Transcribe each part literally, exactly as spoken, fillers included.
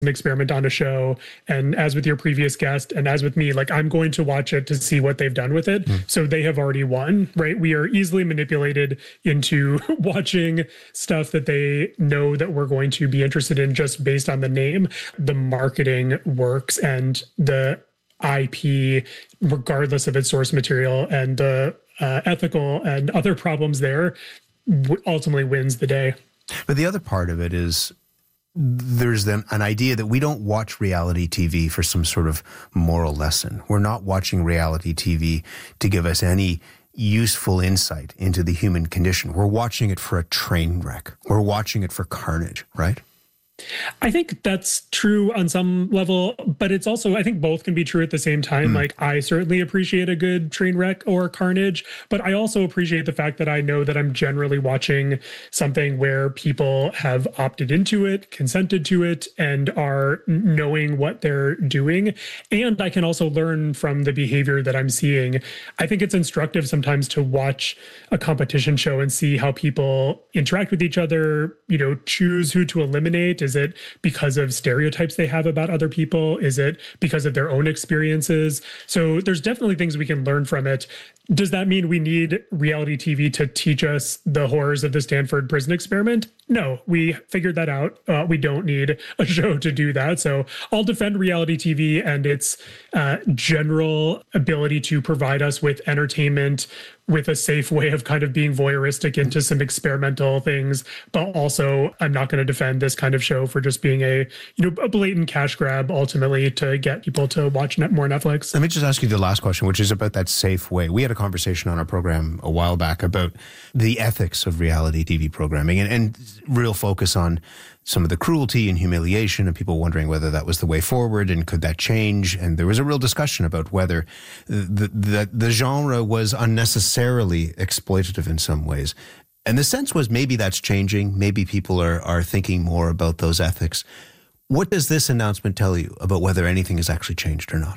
an experiment on a show. And as with your previous guest, and as with me, like I'm going to watch it to see what they've done with it. Mm. So they have already won, right? We are easily manipulated into watching stuff that they know that we're going to be interested in just based on the name. The marketing works and the I P, regardless of its source material, and the uh, ethical and other problems there, w- ultimately wins the day. But the other part of it is there's then an idea that we don't watch reality T V for some sort of moral lesson. We're not watching reality T V to give us any useful insight into the human condition. We're watching it for a train wreck. We're watching it for carnage, right? I think that's true on some level, but it's also, I think both can be true at the same time. Mm. Like, I certainly appreciate a good train wreck or carnage, but I also appreciate the fact that I know that I'm generally watching something where people have opted into it, consented to it, and are knowing what they're doing. And I can also learn from the behavior that I'm seeing. I think it's instructive sometimes to watch a competition show and see how people interact with each other, you know, choose who to eliminate. Is it because of stereotypes they have about other people? Is it because of their own experiences? So there's definitely things we can learn from it. Does that mean we need reality T V to teach us the horrors of the Stanford prison experiment? No, we figured that out. Uh, we don't need a show to do that. So I'll defend reality T V and its uh, general ability to provide us with entertainment, with a safe way of kind of being voyeuristic into some experimental things. But also, I'm not going to defend this kind of show for just being a, you know, a blatant cash grab ultimately to get people to watch net more Netflix. Let me just ask you the last question, which is about that safe way. We had a conversation on our program a while back about the ethics of reality T V programming and, and real focus on some of the cruelty and humiliation and people wondering whether that was the way forward and could that change. And there was a real discussion about whether the, the, the genre was unnecessarily exploitative in some ways. And the sense was maybe that's changing. Maybe people are, are thinking more about those ethics. What does this announcement tell you about whether anything has actually changed or not?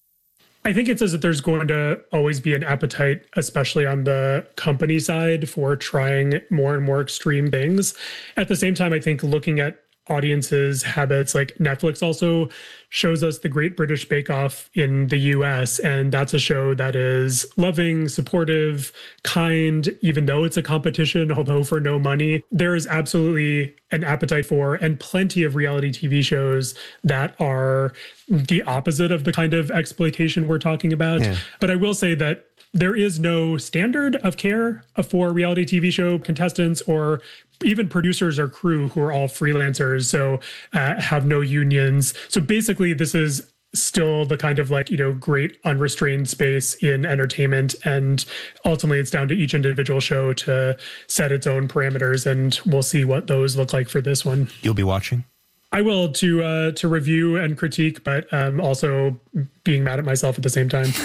I think it says that there's going to always be an appetite, especially on the company side, for trying more and more extreme things. At the same time, I think looking at audiences' habits, like Netflix also shows us The Great British Bake Off in the U S, and that's a show that is loving, supportive, kind, even though it's a competition, although for no money. There is absolutely an appetite for, and plenty of reality T V shows that are the opposite of the kind of exploitation we're talking about. Yeah. But I will say that there is no standard of care for reality T V show contestants or even producers or crew who are all freelancers, so uh, have no unions. So basically, this is still the kind of like, you know, great unrestrained space in entertainment. And ultimately, it's down to each individual show to set its own parameters. And we'll see what those look like for this one. You'll be watching? I will, to uh, to review and critique, but um, also being mad at myself at the same time.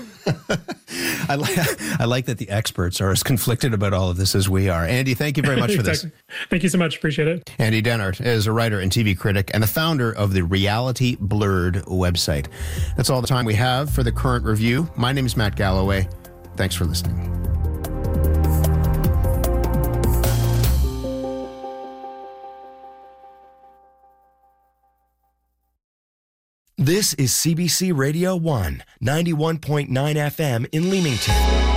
I like I like that the experts are as conflicted about all of this as we are. Andy, thank you very much for exactly. this. Thank you so much. Appreciate it. Andy Dehnart is a writer and T V critic and the founder of the Reality Blurred website. That's all the time we have for the current review. My name is Matt Galloway. Thanks for listening. This is C B C Radio one, ninety-one point nine F M in Leamington.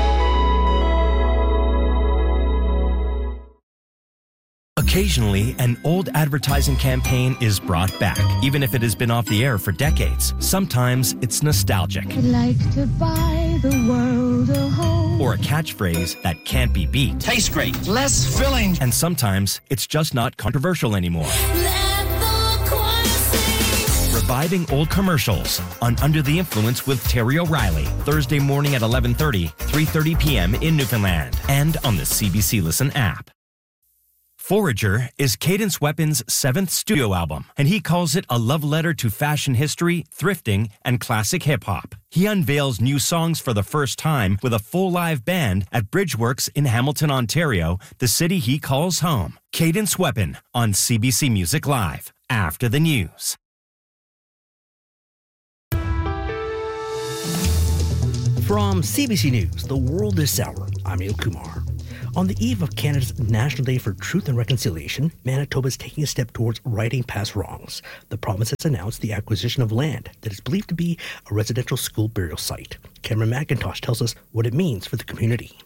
Occasionally, an old advertising campaign is brought back, even if it has been off the air for decades. Sometimes it's nostalgic. I'd like to buy the world a home. Or a catchphrase that can't be beat. Tastes great. Less filling. And sometimes it's just not controversial anymore. Reviving old commercials on Under the Influence with Terry O'Reilly, Thursday morning at eleven thirty, three thirty p.m. in Newfoundland, and on the C B C Listen app. Forager is Cadence Weapons' seventh studio album, and he calls it a love letter to fashion history, thrifting, and classic hip-hop. He unveils new songs for the first time with a full live band at Bridgeworks in Hamilton, Ontario, the city he calls home. Cadence Weapon on C B C Music Live, after the news. From C B C News, The World This Hour, I'm Neil Kumar. On the eve of Canada's National Day for Truth and Reconciliation, Manitoba is taking a step towards righting past wrongs. The province has announced the acquisition of land that is believed to be a residential school burial site. Cameron McIntosh tells us what it means for the community.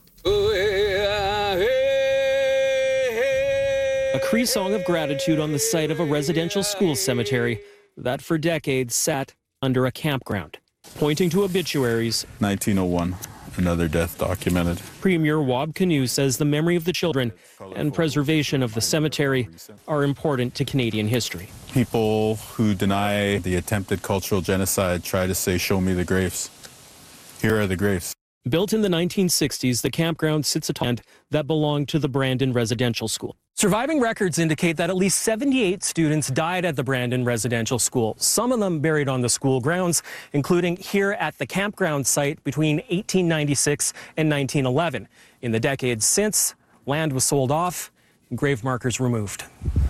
A Cree song of gratitude on the site of a residential school cemetery that for decades sat under a campground. Pointing to obituaries, nineteen oh one, another death documented. Premier Wab Kinew says the memory of the children and preservation of the cemetery are important to Canadian history. People who deny the attempted cultural genocide try to say, show me the graves. Here are the graves. Built in the nineteen sixties, the campground sits atop land that belonged to the Brandon Residential School. Surviving records indicate that at least seventy-eight students died at the Brandon Residential School, some of them buried on the school grounds, including here at the campground site between eighteen ninety-six and nineteen eleven. In the decades since, land was sold off and grave markers removed.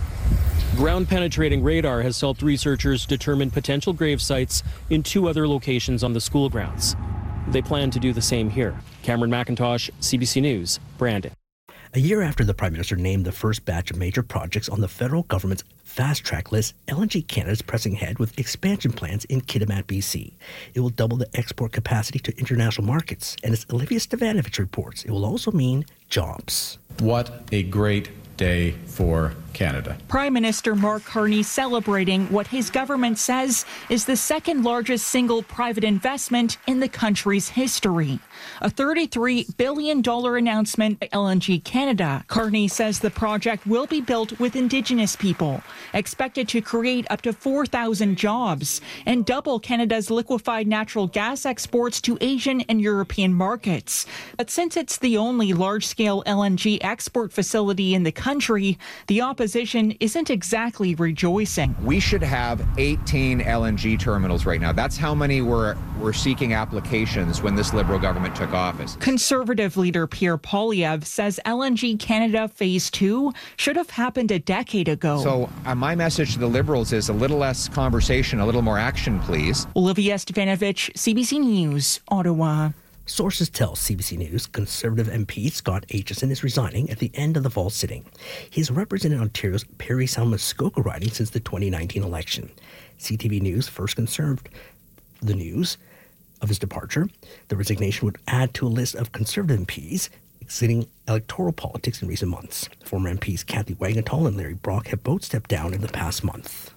Ground-penetrating radar has helped researchers determine potential grave sites in two other locations on the school grounds. They plan to do the same here. Cameron McIntosh, C B C News, Brandon. A year after the Prime Minister named the first batch of major projects on the federal government's fast-track list, L N G Canada is pressing ahead with expansion plans in Kitimat, B C. It will double the export capacity to international markets, and as Olivia Stavanovich reports, it will also mean jobs. What a great day for Canada. Prime Minister Mark Carney celebrating what his government says is the second largest single private investment in the country's history. A thirty-three billion dollars announcement by L N G Canada. Carney says the project will be built with Indigenous people, expected to create up to four thousand jobs and double Canada's liquefied natural gas exports to Asian and European markets. But since it's the only large-scale L N G export facility in the country, the opposition isn't exactly rejoicing. We should have eighteen L N G terminals right now. That's how many were, were seeking applications when this Liberal government took office. Conservative leader Pierre Poilievre says L N G Canada Phase two should have happened a decade ago. So uh, my message to the Liberals is a little less conversation, a little more action, please. Olivia Stavanovich, C B C News, Ottawa. Sources tell C B C News Conservative M P Scott Aitchison is resigning at the end of the fall sitting. He has represented Ontario's Parry Sound Muskoka riding since the twenty nineteen election. C T V News first confirmed the news of his departure. The resignation would add to a list of Conservative M Ps exiting electoral politics in recent months. Former M Ps Kathy Wagenthal and Larry Brock have both stepped down in the past month.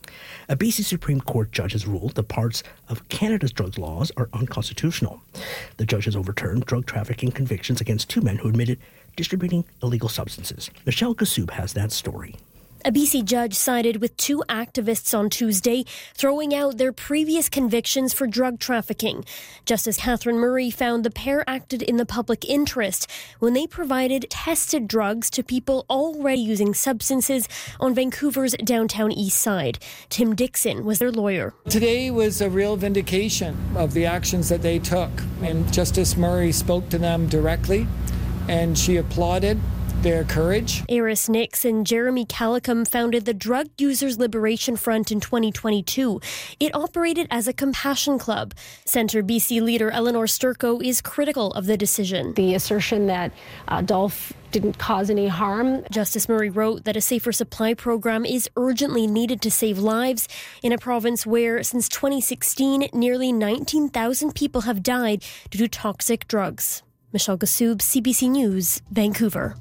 A B C Supreme Court judge has ruled that parts of Canada's drug laws are unconstitutional. The judge has overturned drug trafficking convictions against two men who admitted distributing illegal substances. Michelle Kassoub has that story. A B C judge sided with two activists on Tuesday, throwing out their previous convictions for drug trafficking. Justice Catherine Murray found the pair acted in the public interest when they provided tested drugs to people already using substances on Vancouver's downtown east side. Tim Dixon was their lawyer. Today was a real vindication of the actions that they took, and Justice Murray spoke to them directly, and she applauded their courage. Eris Nix and Jeremy Calicum founded the Drug Users Liberation Front in twenty twenty-two. It operated as a compassion club. Centre B C leader Eleanor Sturko is critical of the decision. The assertion that uh, Dolph didn't cause any harm. Justice Murray wrote that a safer supply program is urgently needed to save lives in a province where, since twenty sixteen, nearly nineteen thousand people have died due to toxic drugs. Michelle Kassoub, C B C News, Vancouver.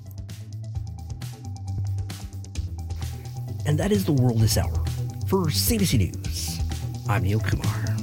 And that is the world this hour. For C B C News, I'm Neil Kumar.